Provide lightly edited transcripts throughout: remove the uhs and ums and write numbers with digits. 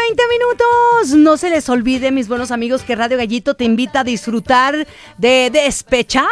20 minutos. No se les olvide, mis buenos amigos, que Radio Gallito te invita a disfrutar de Despechados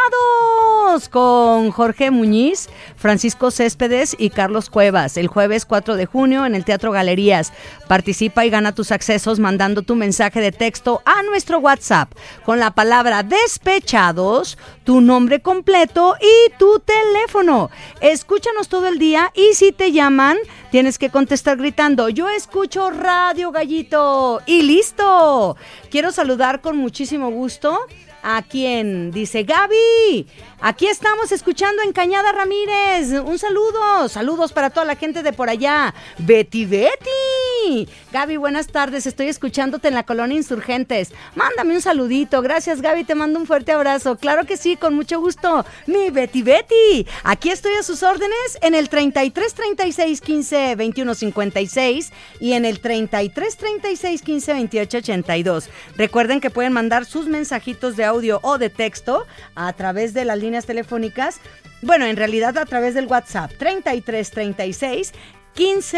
con Jorge Muñiz, Francisco Céspedes y Carlos Cuevas el jueves 4 de junio en el Teatro Galerías. Participa y gana tus accesos mandando tu mensaje de texto a nuestro WhatsApp con la palabra Despechados, tu nombre completo y tu teléfono. Escúchanos todo el día y si te llaman, tienes que contestar gritando: yo escucho Radio Gallito. Y listo. Quiero saludar con muchísimo gusto a quien dice: Gaby, aquí estamos escuchando en Cañada Ramírez. Un saludo. Saludos para toda la gente de por allá. Betty. Gaby, buenas tardes. Estoy escuchándote en la Colonia Insurgentes. Mándame un saludito. Gracias, Gaby. Te mando un fuerte abrazo. Claro que sí, con mucho gusto. Mi Betty. Aquí estoy a sus órdenes en el 33 36 15 21 56 y en el 33 36 15 28 82. Recuerden que pueden mandar sus mensajitos de audio o de texto a través de las líneas telefónicas. Bueno, en realidad a través del WhatsApp 33 36 15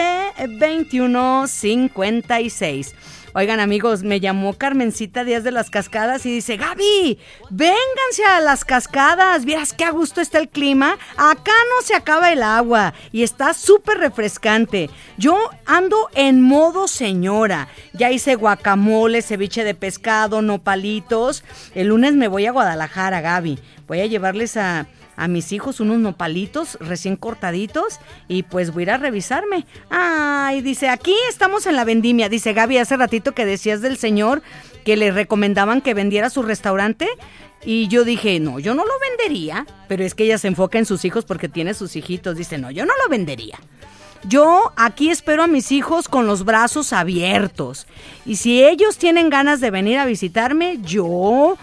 21 56. Oigan, amigos, me llamó Carmencita Díaz de las Cascadas y dice: Gaby, vénganse a las cascadas, vieras qué a gusto está el clima, acá no se acaba el agua y está súper refrescante. Yo ando en modo señora, ya hice guacamole, ceviche de pescado, nopalitos. El lunes me voy a Guadalajara, Gaby, voy a llevarles a mis hijos unos nopalitos recién cortaditos y pues voy a ir a revisarme. Ay, dice, aquí estamos en la vendimia. Dice, Gaby, hace ratito que decías del señor que le recomendaban que vendiera su restaurante y yo dije, no, yo no lo vendería, pero es que ella se enfoca en sus hijos porque tiene sus hijitos. Dice, no, yo no lo vendería. Yo aquí espero a mis hijos con los brazos abiertos y si ellos tienen ganas de venir a visitarme, yo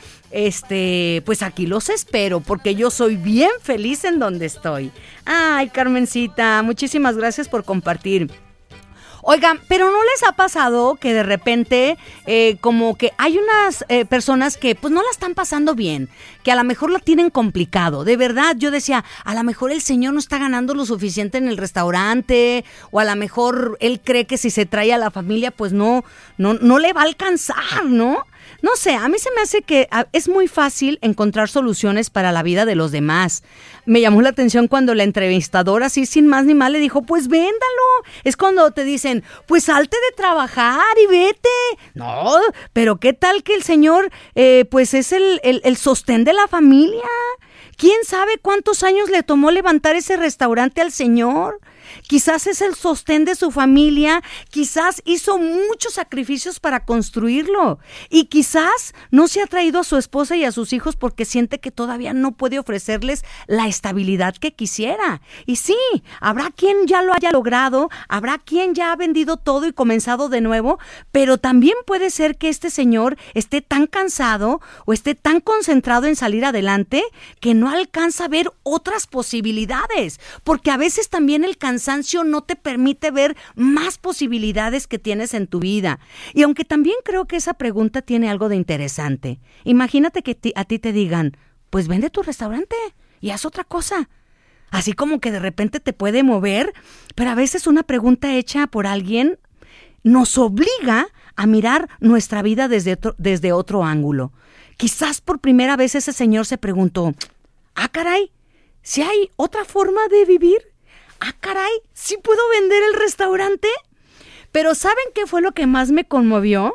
pues aquí los espero porque yo soy bien feliz en donde estoy. Ay, Carmencita, muchísimas gracias por compartir. Oigan, pero ¿no les ha pasado que de repente como que hay unas personas que pues no la están pasando bien, que a lo mejor la tienen complicado? De verdad, yo decía, a lo mejor el señor no está ganando lo suficiente en el restaurante, o a lo mejor él cree que si se trae a la familia pues no le va a alcanzar, ¿no? No sé, a mí se me hace que es muy fácil encontrar soluciones para la vida de los demás. Me llamó la atención cuando la entrevistadora, así sin más ni más, le dijo, pues véndalo. Es cuando te dicen, pues salte de trabajar y vete. No, pero ¿qué tal que el señor pues es el sostén de la familia? ¿Quién sabe cuántos años le tomó levantar ese restaurante al señor? Quizás es el sostén de su familia, quizás hizo muchos sacrificios para construirlo y quizás no se ha traído a su esposa y a sus hijos porque siente que todavía no puede ofrecerles la estabilidad que quisiera. Y sí, habrá quien ya lo haya logrado, habrá quien ya ha vendido todo y comenzado de nuevo, pero también puede ser que este señor esté tan cansado o esté tan concentrado en salir adelante que no alcanza a ver otras posibilidades, porque a veces también el cansancio no te permite ver más posibilidades que tienes en tu vida. Y aunque también creo que esa pregunta tiene algo de interesante. Imagínate que a ti te digan, pues vende tu restaurante y haz otra cosa. Así como que de repente te puede mover, pero a veces una pregunta hecha por alguien nos obliga a mirar nuestra vida desde otro ángulo. Quizás por primera vez ese señor se preguntó, caray, ¿si hay otra forma de vivir? Caray, ¿sí puedo vender el restaurante? Pero ¿saben qué fue lo que más me conmovió?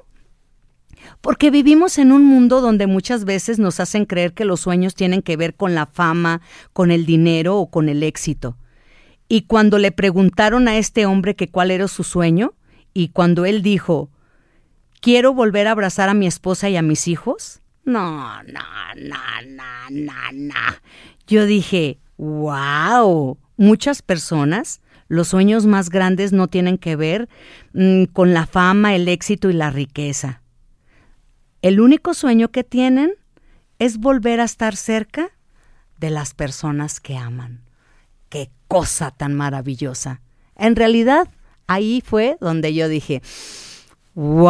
Porque vivimos en un mundo donde muchas veces nos hacen creer que los sueños tienen que ver con la fama, con el dinero o con el éxito. Y cuando le preguntaron a este hombre que cuál era su sueño, y cuando él dijo, quiero volver a abrazar a mi esposa y a mis hijos, no. Yo dije, wow. Muchas personas, los sueños más grandes no tienen que ver con la fama, el éxito y la riqueza. El único sueño que tienen es volver a estar cerca de las personas que aman. ¡Qué cosa tan maravillosa! En realidad, ahí fue donde yo dije, ¡wow!